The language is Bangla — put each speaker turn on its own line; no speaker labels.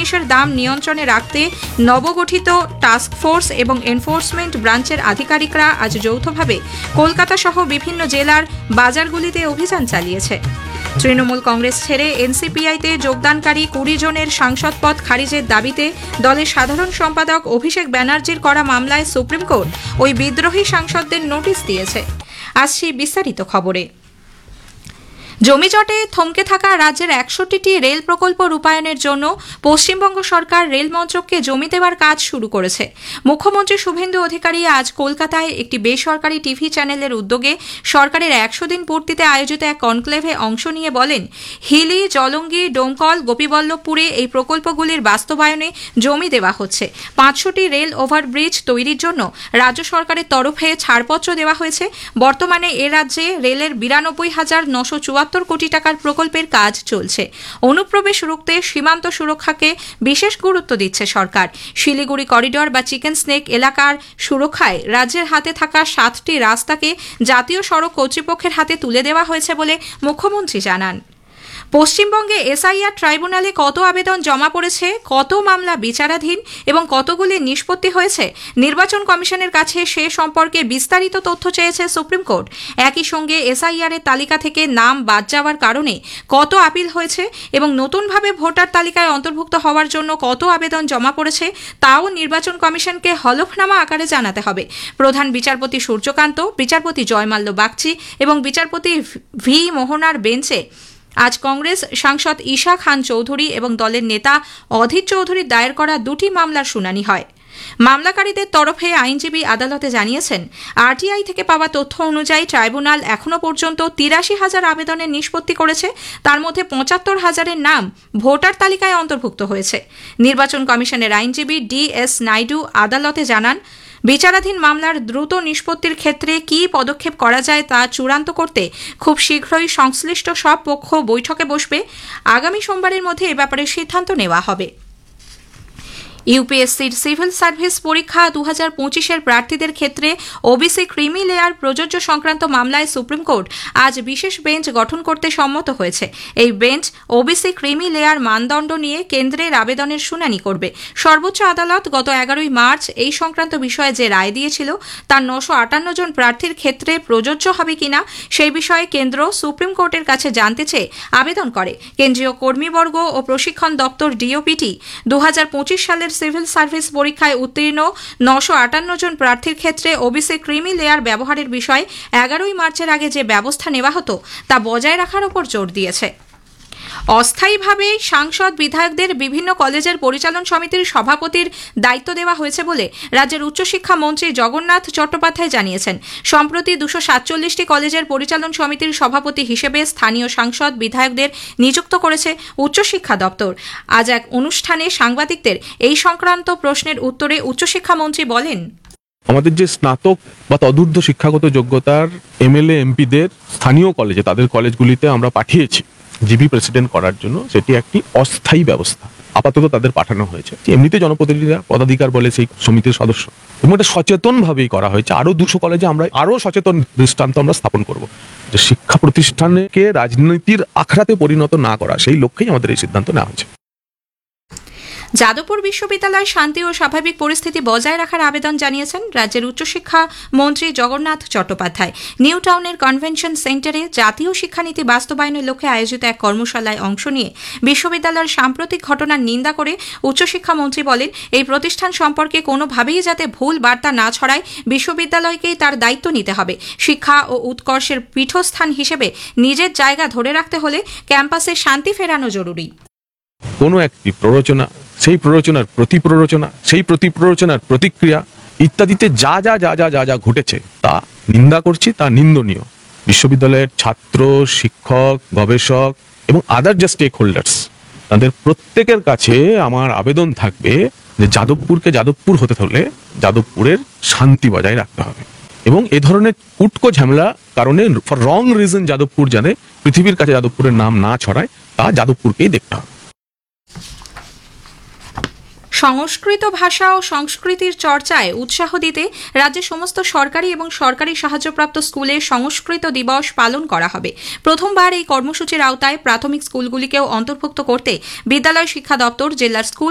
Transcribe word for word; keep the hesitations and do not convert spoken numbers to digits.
জিনিসের দাম নিয়ন্ত্রণে রাখতে নবগঠিত টাস্ক ফোর্স এবং এনফোর্সমেন্ট ব্রাঞ্চের আধিকারিকরা আজ যৌথভাবে কলকাতা সহ বিভিন্ন জেলার বাজারগুলিতে অভিযান চালিয়েছে। তৃণমূল কংগ্রেস ছেড়ে এনসিপিআইতে যোগদানকারী কুড়ি জনের সাংসদ পদ খারিজের দাবিতে দলের সাধারণ সম্পাদক অভিষেক ব্যানার্জির করা মামলায় সুপ্রিম কোর্ট ওই বিদ্রোহী সাংসদদের নোটিশ দিয়েছে। আসছি বিস্তারিত খবরে। জমিজটে থমকে থাকা রাজ্যের একষট্টিটি রেল প্রকল্প রূপায়ণের জন্য পশ্চিমবঙ্গ সরকার রেল মন্ত্রককে জমি দেওয়ার কাজ শুরু করেছে। মুখ্যমন্ত্রী শুভেন্দু অধিকারী আজ কলকাতায় একটি বেসরকারি টিভি চ্যানেলের উদ্যোগে সরকারের একশো দিন পূর্তিতে আয়োজিত এক কনক্লেভে অংশ নিয়ে বলেন, হিলি, জলঙ্গি, ডোমকল, গোপীবল্লভপুরে এই প্রকল্পগুলির বাস্তবায়নে জমি দেওয়া হচ্ছে। পাঁচশোটি রেল ওভারব্রিজ তৈরির জন্য রাজ্য সরকারের তরফে ছাড়পত্র দেওয়া হয়েছে। বর্তমানে এ রাজ্যে রেলের বিরানব্বই হাজার নশো চুয়াত্তর কোটি টাকার প্রকল্পের কাজ চলছে। অনুপ্রবেশ রুখতে সীমান্ত সুরক্ষাকে বিশেষ গুরুত্ব দিচ্ছে সরকার। শিলিগুড়ি করিডর বা চিকেন স্নেক এলাকার সুরক্ষায় রাজ্যের হাতে থাকা সাতটি রাস্তাকে জাতীয় সড়ক কর্তৃপক্ষের হাতে তুলে দেওয়া হয়েছে বলে মুখ্যমন্ত্রী জানান। পশ্চিমবঙ্গে এসআইআর ট্রাইব্যুনালে কত আবেদন জমা পড়েছে, কত মামলা বিচারাধীন এবং কতগুলি নিষ্পত্তি হয়েছে, নির্বাচন কমিশনের কাছে সে সম্পর্কে বিস্তারিত তথ্য চেয়েছে সুপ্রিম কোর্ট। একই সঙ্গে এসআইআর এর তালিকা থেকে নাম বাদ যাওয়ার কারণে কত আপিল হয়েছে এবং নতুনভাবে ভোটার তালিকায় অন্তর্ভুক্ত হওয়ার জন্য কত আবেদন জমা পড়েছে তাও নির্বাচন কমিশনকে হলফনামা আকারে জানাতে হবে। প্রধান বিচারপতি সূর্যকান্ত, বিচারপতি জয়মাল্য বাগচি এবং বিচারপতি ভি মোহনার বেঞ্চে আজ কংগ্রেস সাংসদ ঈশা খান চৌধুরী এবং দলের নেতা অধীর চৌধুরীর দায়ের করা দুটি মামলার শুনানি হয়। মামলাকারীদের তরফে আইনজীবী আদালতে জানিয়েছেন, আরটিআই থেকে পাওয়া তথ্য অনুযায়ী ট্রাইব্যুনাল এখনো পর্যন্ত তিরাশি হাজার আবেদনের নিষ্পত্তি করেছে। তার মধ্যে পঁচাত্তর হাজারের নাম ভোটার তালিকায় অন্তর্ভুক্ত হয়েছে। নির্বাচন কমিশনের আইনজীবী ডি এস নাইডু আদালতে জানান, বিচারাধীন মামলার দ্রুত নিষ্পত্তির ক্ষেত্রে কী পদক্ষেপ করা যায় তা চূড়ান্ত করতে খুব শীঘ্রই সংশ্লিষ্ট সব পক্ষ বৈঠকে বসবে। আগামী সোমবারের মধ্যে এ ব্যাপারে সিদ্ধান্ত নেওয়া হবে। ইউপিএসসির সিভিল সার্ভিস পরীক্ষা দু হাজার পঁচিশের প্রার্থীদের ক্ষেত্রে ওবিসি ক্রিমি লেয়ার প্রযোজ্য সংক্রান্ত মামলায় সুপ্রিম কোর্ট আজ বিশেষ বেঞ্চ গঠন করতে সম্মত হয়েছে। এই বেঞ্চ ওবিসি ক্রিমি লেয়ার মানদণ্ড নিয়ে কেন্দ্রের আবেদনের শুনানি করবে। সর্বোচ্চ আদালত গত এগারোই মার্চ এই সংক্রান্ত বিষয়ে যে রায় দিয়েছিল তার নশো আটান্ন জন প্রার্থীর ক্ষেত্রে প্রযোজ্য হবে কিনা সেই বিষয়ে কেন্দ্র সুপ্রিম কোর্টের কাছে জানতে চেয়ে আবেদন করে। কেন্দ্রীয় কর্মীবর্গ ও প্রশিক্ষণ দপ্তর ডিওপিটি দু হাজার পঁচিশ সালের সিভিল সার্ভিস পরীক্ষায় উত্তীর্ণ নশো আটান্ন জন প্রার্থীর ক্ষেত্রে ওবিসি ক্রিমি লেয়ার ব্যবহারের বিষয়ে এগারোই মার্চের আগে যে ব্যবস্থা নেওয়া হতো তা বজায় রাখার উপর জোর দিয়েছে। অস্থায়ীভাবে সাংসদ বিধায়কদের বিভিন্ন কলেজের পরিচালন সমিতির সভাপতির দায়িত্ব দেওয়া হয়েছে বলে রাজ্যের উচ্চশিক্ষা মন্ত্রী জগন্নাথ চট্টোপাধ্যায় জানিয়েছেন। সম্প্রতি দুশো সাতচল্লিশটি কলেজের পরিচালন সমিতির সভাপতি হিসেবে স্থানীয় সাংসদ বিধায়কদের নিযুক্ত করেছে উচ্চশিক্ষা দপ্তর। আজ এক অনুষ্ঠানে সাংবাদিকদের এই সংক্রান্ত প্রশ্নের উত্তরে উচ্চশিক্ষামন্ত্রী বলেন,
আমাদের যে স্নাতক বা তদূর্ধ্ব শিক্ষাগত যোগ্যতার এমএলএ এমপিদের স্থানীয় কলেজে তাদের কলেজগুলিতে আমরা পাঠিয়েছি জিপি প্রেসিডেন্ট করার জন্য। সেটি একটি অস্থায়ী ব্যবস্থা, আপাতত তাদের পাঠানো হয়েছে। এমনিতে জনপ্রতিনিধিরা পদাধিকার বলে সেই সমিতির সদস্য, এবং এটা সচেতন ভাবেই করা হয়েছে। আরো দুশো কলেজে আমরা আরো সচেতন দৃষ্টান্ত আমরা স্থাপন করব যে শিক্ষা প্রতিষ্ঠানকে রাজনীতির আখড়াতে পরিণত না করা, সেই লক্ষ্যেই আমাদের এই সিদ্ধান্ত নেওয়া হয়েছে।
যাদবপুর বিশ্ববিদ্যালয় শান্তি ও স্বাভাবিক পরিস্থিতি বজায় রাখার আবেদন জানিয়েছেন রাজ্যের উচ্চশিক্ষা মন্ত্রী জগন্নাথ চট্টোপাধ্যায়। নিউ টাউনের কনভেনশন সেন্টারে জাতীয় শিক্ষানীতি বাস্তবায়নের লক্ষ্যে আয়োজিত এক কর্মশালায় অংশ নিয়ে বিশ্ববিদ্যালয়ের সাম্প্রতিক ঘটনার নিন্দা করে উচ্চশিক্ষা মন্ত্রী বলেন, এই প্রতিষ্ঠান সম্পর্কে কোনোভাবেই যাতে ভুল বার্তা না ছড়ায় বিশ্ববিদ্যালয়কেই তার দায়িত্ব নিতে হবে। শিক্ষা ও উৎকর্ষের পীঠস্থান হিসেবে নিজের জায়গা ধরে রাখতে হলে ক্যাম্পাসে শান্তি ফেরানো জরুরি।
কোনো একটি প্ররোচনা, সেই প্ররোচনার প্রতি প্ররোচনা, সেই প্রতি প্ররোচনার প্রতিক্রিয়া ইত্যাদিতে যা যা যা যা যা যা ঘটেছে তা নিন্দা করছি, তা নিন্দনীয়। বিশ্ববিদ্যালয়ের ছাত্র, শিক্ষক, গবেষক এবং আদার যে স্টেক হোল্ডার্স, তাদের প্রত্যেকের কাছে আমার আবেদন থাকবে যে যাদবপুরকে যাদবপুর হতে হলে যাদবপুরের শান্তি বজায় রাখতে হবে, এবং এ ধরনের কুটকো ঝামেলা কারণে ফর রং রিজন যাদবপুর জানে পৃথিবীর কাছে যাদবপুরের নাম না ছড়ায়, তা যাদবপুরকেই দেখতে হবে।
সংস্কৃত ভাষা ও সংস্কৃতির চর্চায় উৎসাহ দিতে রাজ্যের সমস্ত সরকারি এবং সরকারি সাহায্যপ্রাপ্ত স্কুলে সংস্কৃত দিবস পালন করা হবে। প্রথমবার এই কর্মসূচির আওতায় প্রাথমিক স্কুলগুলিকেও অন্তর্ভুক্ত করতে বিদ্যালয় শিক্ষা দপ্তর জেলার স্কুল